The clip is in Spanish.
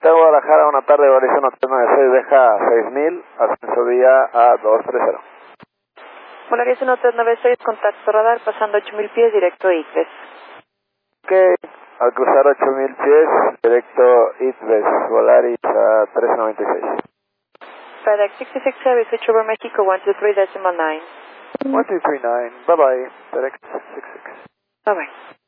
Hotel Guadalajara, una tarde, Horizon Hotel 96, deja 6000, ascenso vía a 230. Volaris 196, contacto radar, pasando 8000 pies, directo a ITVES. Ok, al cruzar 8000 pies, directo ITVES, Volaris a 1396. FedEx 66 Heavy, switch over Mexico 123.9. 1239, bye bye, FedEx 66. Bye bye.